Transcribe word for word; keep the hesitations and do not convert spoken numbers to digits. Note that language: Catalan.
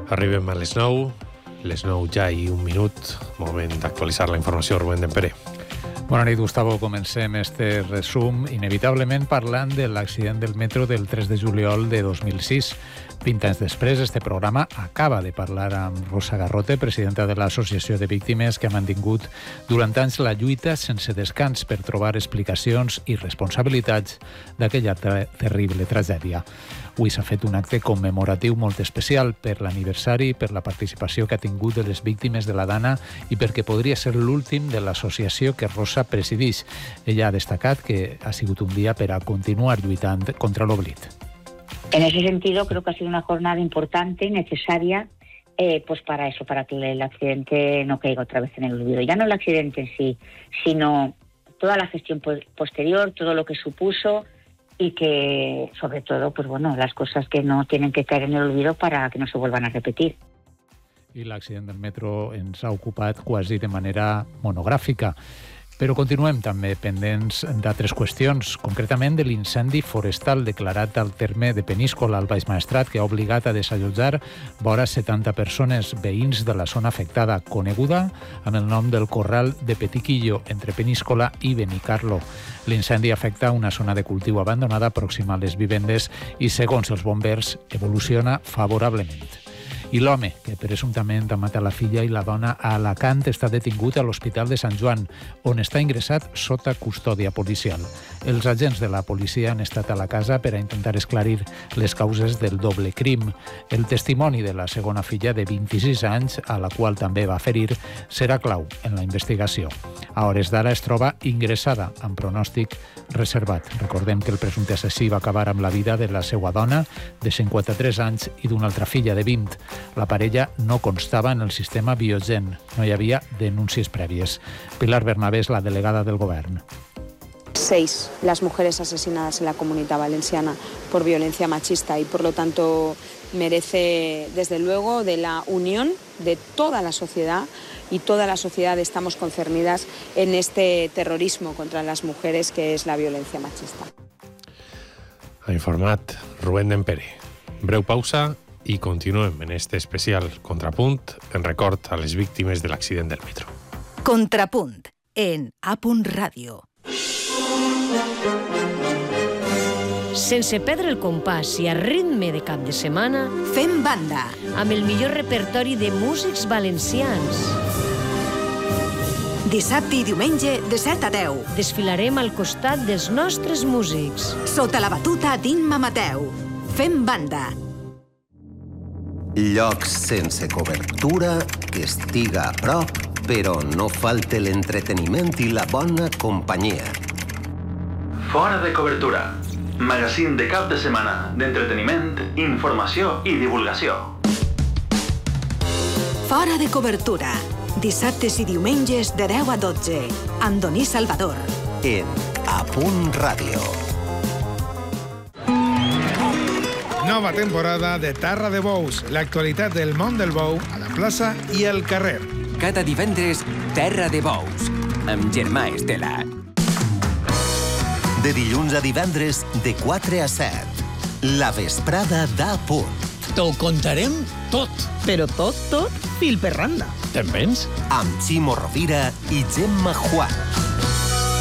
Arribem a les nou, les nou ja i un minut, moment d'actualitzar la informació. Rubén Dempere. Bona nit, Gustavo. Comencem este resum inevitablement parlant de l'accident del metro del tres de juliol de dos mil sis. vint anys després, este programa acaba de parlar amb Rosa Garrote, presidenta de l'Associació de Víctimes, que ha mantingut durant anys la lluita sense descans per trobar explicacions i responsabilitats d'aquella ter terrible tragèdia. Avui s'ha fet un acte commemoratiu molt especial per l'aniversari, per la participació que ha tingut de les víctimes de la Dana i perquè podria ser l'últim de l'associació que Rosa presideix. Ella ha destacat que ha sigut un dia per a continuar lluitant contra l'oblit. En ese sentido, creo que ha sido una jornada importante y necesaria eh, pues para eso, para que el accidente no caiga otra vez en el olvido. Ya no el accidente en sí, sino toda la gestión posterior, todo lo que supuso y que, sobre todo, pues bueno, las cosas que no tienen que caer en el olvido para que no se vuelvan a repetir. I l'accident del metro ens ha ocupat quasi de manera monogràfica. Però continuem també pendents d'altres qüestions, concretament de l'incendi forestal declarat al terme de Peníscola, al Baix Maestrat, que ha obligat a desallotjar vora setanta persones, veïns de la zona afectada, coneguda amb el nom del Corral de Petiquillo, entre Peníscola i Benicarlo. L'incendi afecta una zona de cultiu abandonada pròxima a les vivendes i, segons els bombers, evoluciona favorablement. I l'home, que presumptament ha matat la filla i la dona a Alacant, està detingut a l'Hospital de Sant Joan, on està ingressat sota custòdia policial. Els agents de la policia han estat a la casa per a intentar esclarir les causes del doble crim. El testimoni de la segona filla, de vint-i-sis anys, a la qual també va ferir, serà clau en la investigació. A hores d'ara es troba ingressada amb pronòstic reservat. Recordem que el presumpte assassí va acabar amb la vida de la seva dona, de cinquanta-tres anys, i d'una altra filla de vint. La parella no constava en el sistema Biogen. No hi havia denúncies prèvies. Pilar Bernabé és la delegada del govern. Seis las mujeres asesinadas en la Comunidad Valenciana por violencia machista y, por lo tanto, merece, desde luego, de la unión de toda la sociedad, y toda la sociedad estamos concernidas en este terrorismo contra las mujeres que es la violencia machista. Ha informat Rubén Dempere. Breu pausa i continuem en este especial Contrapunt en record a les víctimes de l'accident del metro. Contrapunt en A Punt Ràdio. Sense perdre el compàs i a ritme de cap de setmana, fem banda amb el millor repertori de músics valencians. Dissabte i diumenge de set a deu. Desfilarem al costat dels nostres músics. Sota la batuta d'Imma Mateu. Fem banda. Llocs sense cobertura, que estiga a prop, però no falte l'entreteniment i la bona companyia. Fora de cobertura. Magazín de cap de setmana d'entreteniment, informació i divulgació. Fora de cobertura. Dissabtes i diumenges de deu a dotze. Amb Doní Salvador. En A Punt Ràdio. Nova temporada de Tarra de Bous. L'actualitat del món del bou a la plaça i al carrer. Cada divendres, Terra de Bous, amb Germà Estela. De dilluns a divendres, de quatre a set. La vesprada d'A Punt. T'ho contarem tot. Però tot, tot, fil per randa. Te'n vens? Amb Ximo Rovira i Gemma Juan.